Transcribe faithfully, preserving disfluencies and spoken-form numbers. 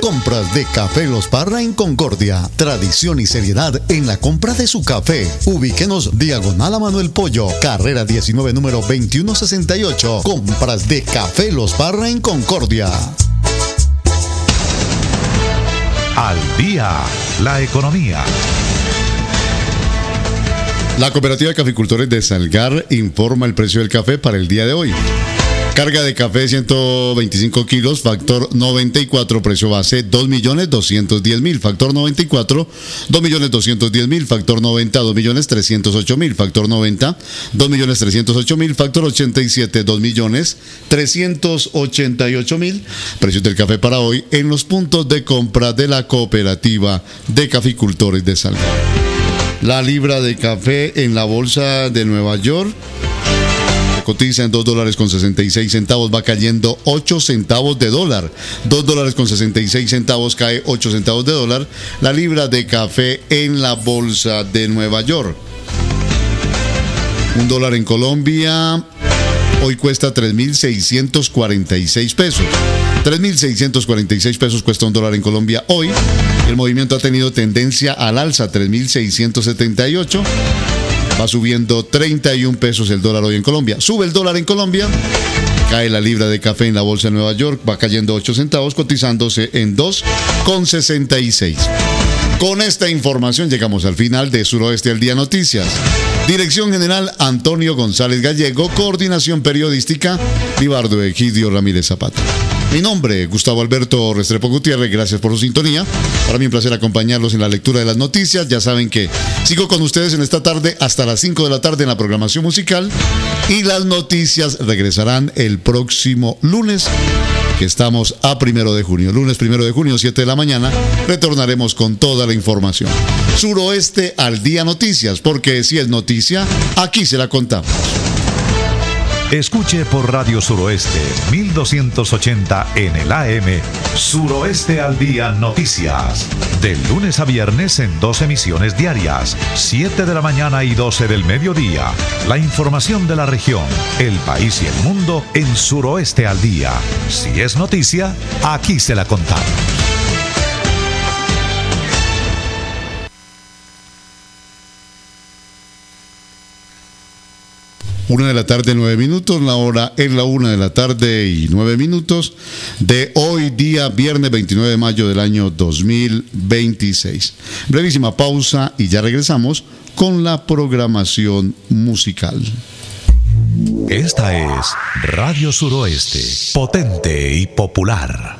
Compras de Café Los Parra en Concordia. Tradición y seriedad en la compra de su café. Ubíquenos diagonal a Manuel Pollo, carrera diecinueve, número veintiuno sesenta y ocho. Compras de Café Los Parra en Concordia. Al día, la economía. La Cooperativa de Caficultores de Salgar informa el precio del café para el día de hoy. Carga de café ciento veinticinco kilos, factor noventa y cuatro, precio base dos millones doscientos diez mil, factor noventa y cuatro, dos millones doscientos diez mil, factor noventa, dos millones trescientos ocho mil, factor noventa, dos millones trescientos ocho mil, factor ochenta y siete, dos millones trescientos ochenta y ocho mil. Precios del café para hoy en los puntos de compra de la Cooperativa de Caficultores de Salgar. La libra de café en la bolsa de Nueva York cotiza en dos dólares con sesenta y seis centavos, va cayendo ocho centavos de dólar. dos dólares con sesenta y seis centavos, cae ocho centavos de dólar. La libra de café en la bolsa de Nueva York. Un dólar en Colombia hoy cuesta tres mil seiscientos cuarenta y seis pesos. tres mil seiscientos cuarenta y seis pesos cuesta un dólar en Colombia hoy. El movimiento ha tenido tendencia al alza, tres mil seiscientos setenta y ocho. Va subiendo treinta y un pesos el dólar hoy en Colombia. Sube el dólar en Colombia, cae la libra de café en la bolsa de Nueva York, va cayendo ocho centavos, cotizándose en dos con sesenta y seis. Con esta información llegamos al final de Suroeste al Día Noticias. Dirección General Antonio González Gallego, Coordinación Periodística Libardo Egidio Ramírez Zapata. Mi nombre, Gustavo Alberto Restrepo Gutiérrez, gracias por su sintonía. Para mí un placer acompañarlos en la lectura de las noticias. Ya saben que sigo con ustedes en esta tarde hasta las cinco de la tarde en la programación musical. Y las noticias regresarán el próximo lunes, que estamos a primero de junio. Lunes primero de junio, siete de la mañana, retornaremos con toda la información. Suroeste al Día Noticias, porque si es noticia, aquí se la contamos. Escuche por Radio Suroeste mil doscientos ochenta en el A M Suroeste al Día Noticias. De lunes a viernes en dos emisiones diarias, siete de la mañana y doce del mediodía. La información de la región, el país y el mundo en Suroeste al Día. Si es noticia, aquí se la contamos. Una de la tarde, nueve minutos, la hora es la una de la tarde y nueve minutos de hoy día, viernes veintinueve de mayo del año dos mil veintiséis. Brevísima pausa y ya regresamos con la programación musical. Esta es Radio Suroeste, potente y popular.